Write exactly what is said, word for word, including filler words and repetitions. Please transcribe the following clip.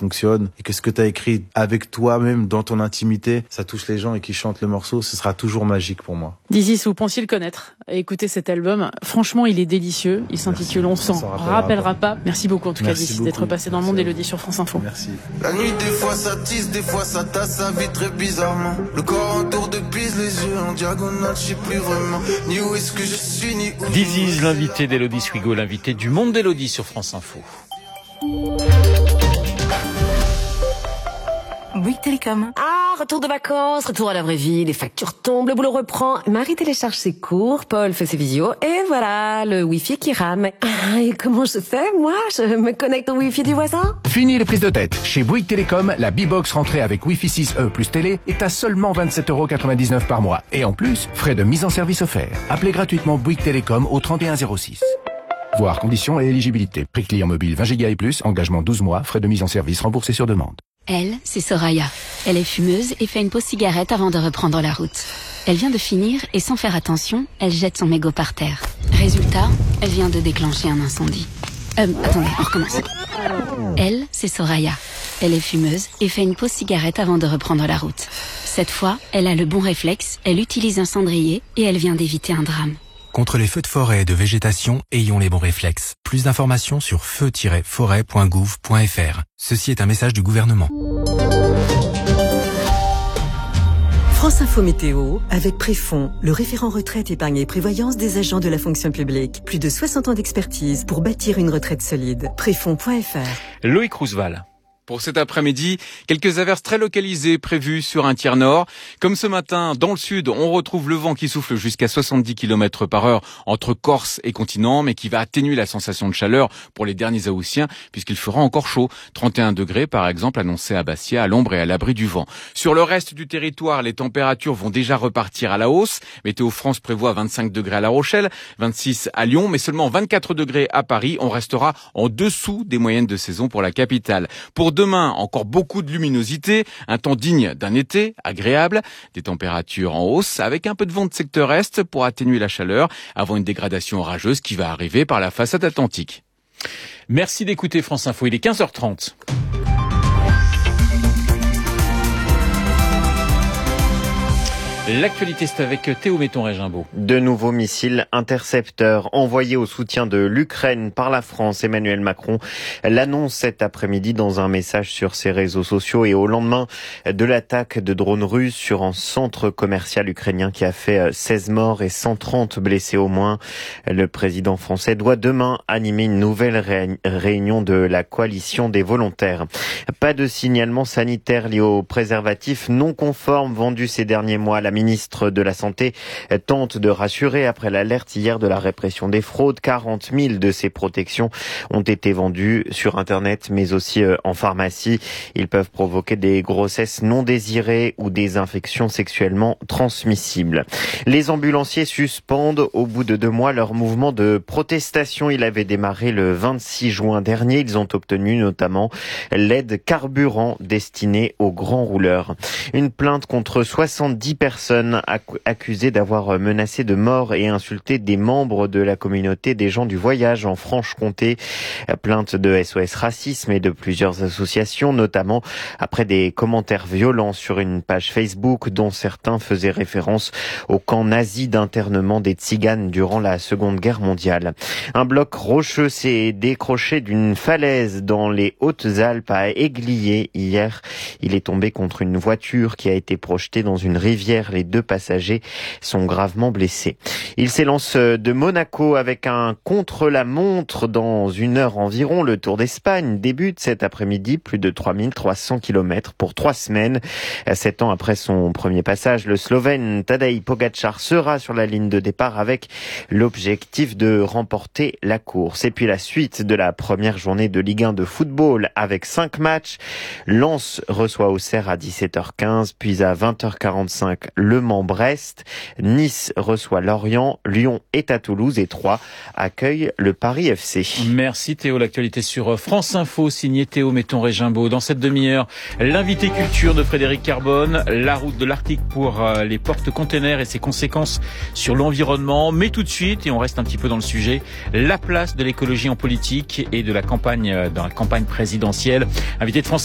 fonctionne et que ce que t'as écrit avec toi-même dans ton intimité, ça touche les gens et qu'ils chantent le morceau, ce sera toujours magique pour moi. Dizzy, vous pensiez le connaître. Écoutez cet album. Franchement, il est délicieux. Il s'intitule On s'en rappellera, rappellera pas. pas. Merci beaucoup en tout cas Dizzy d'être passé dans le monde Élodie sur France Info. Merci. La nuit des fois ça tisse, des fois ça tasse sa vie très bizarrement. Le corps autour de pise, les yeux en diagonale, je sais plus vraiment ni où est-ce que je suis ni où. Dizzy, l'invité d'Élodie Swigo, l'invité du monde d'Élodie sur France Info. Bouygues Télécom. Ah, retour de vacances, retour à la vraie vie, les factures tombent, le boulot reprend. Marie télécharge ses cours, Paul fait ses visios, et voilà, le Wi-Fi qui rame. Ah, et comment je fais, moi? Je me connecte au Wi-Fi du voisin? Fini les prises de tête. Chez Bouygues Télécom, la B-Box rentrée avec Wi-Fi six E plus télé est à seulement vingt-sept euros quatre-vingt-dix-neuf par mois. Et en plus, frais de mise en service offerts. Appelez gratuitement Bouygues Télécom au trente et un zéro six. Voir conditions et éligibilité. Prix client mobile vingt giga et plus, engagement douze mois, frais de mise en service remboursés sur demande. Elle, c'est Soraya. Elle est fumeuse et fait une pause cigarette avant de reprendre la route. Elle vient de finir et sans faire attention, elle jette son mégot par terre. Résultat, elle vient de déclencher un incendie. Euh, attendez, on recommence. Elle, c'est Soraya. Elle est fumeuse et fait une pause cigarette avant de reprendre la route. Cette fois, elle a le bon réflexe, elle utilise un cendrier et elle vient d'éviter un drame. Contre les feux de forêt et de végétation, ayons les bons réflexes. Plus d'informations sur feu tiret forêt point gouv point f r. Ceci est un message du gouvernement. France Info Météo, avec Préfond, le référent retraite, épargne et prévoyance des agents de la fonction publique. Plus de soixante ans d'expertise pour bâtir une retraite solide. Préfond point f r. Loïc Roosevelt. Pour cet après-midi, quelques averses très localisées prévues sur un tiers nord. Comme ce matin, dans le sud, on retrouve le vent qui souffle jusqu'à soixante-dix kilomètres par heure entre Corse et continent, mais qui va atténuer la sensation de chaleur pour les derniers Haussiens, puisqu'il fera encore chaud. trente et un degrés, par exemple, annoncé à Bastia, à l'ombre et à l'abri du vent. Sur le reste du territoire, les températures vont déjà repartir à la hausse. Météo France prévoit vingt-cinq degrés à La Rochelle, vingt-six à Lyon, mais seulement vingt-quatre degrés à Paris. On restera en dessous des moyennes de saison pour la capitale. Pour demain, encore beaucoup de luminosité, un temps digne d'un été, agréable, des températures en hausse, avec un peu de vent de secteur est pour atténuer la chaleur, avant une dégradation orageuse qui va arriver par la façade atlantique. Merci d'écouter France Info, il est quinze heures trente. L'actualité, c'est avec Théo Metton-Régimbaud. De nouveaux missiles intercepteurs envoyés au soutien de l'Ukraine par la France. Emmanuel Macron l'annonce cet après-midi dans un message sur ses réseaux sociaux et au lendemain de l'attaque de drones russes sur un centre commercial ukrainien qui a fait seize morts et cent trente blessés au moins. Le président français doit demain animer une nouvelle ré- réunion de la coalition des volontaires. Pas de signalement sanitaire lié aux préservatifs non conformes vendus ces derniers mois. La ministre de la Santé tente de rassurer après l'alerte hier de la répression des fraudes. quarante mille de ces protections ont été vendues sur Internet, mais aussi en pharmacie. Ils peuvent provoquer des grossesses non désirées ou des infections sexuellement transmissibles. Les ambulanciers suspendent au bout de deux mois leur mouvement de protestation. Il avait démarré le vingt-six juin dernier. Ils ont obtenu notamment l'aide carburant destinée aux grands rouleurs. Une plainte contre soixante-dix personnes accusées d'avoir menacé de mort et insulté des membres de la communauté des gens du voyage en Franche-Comté. Plainte de S O S Racisme et de plusieurs associations, notamment après des commentaires violents sur une page Facebook dont certains faisaient référence au camp nazi d'internement des Tziganes durant la Seconde Guerre mondiale. Un bloc rocheux s'est décroché d'une falaise dans les Hautes-Alpes à Aiglier hier. Il est tombé contre une voiture qui a été projetée dans une rivière. Les deux passagers sont gravement blessés. Il s'élance de Monaco avec un contre-la-montre dans une heure environ. Le Tour d'Espagne débute cet après-midi, plus de trois mille trois cents kilomètres pour trois semaines. Sept ans après son premier passage, le Slovène Tadej Pogačar sera sur la ligne de départ avec l'objectif de remporter la course. Et puis la suite de la première journée de Ligue un de football avec cinq matchs. Lens reçoit Auxerre à dix-sept heures quinze, puis à vingt heures quarante-cinq, Le Mans-Brest. Nice reçoit Lorient, Lyon est à Toulouse et Troyes accueille le Paris F C. Merci Théo, l'actualité sur France Info, signé Théo Metton-Régimbaud. Dans cette demi-heure, l'invité culture de Frédéric Carbone, la route de l'Arctique pour les porte-containers et ses conséquences sur l'environnement. Mais tout de suite, et on reste un petit peu dans le sujet, la place de l'écologie en politique et de la campagne, dans la campagne présidentielle. Invité de France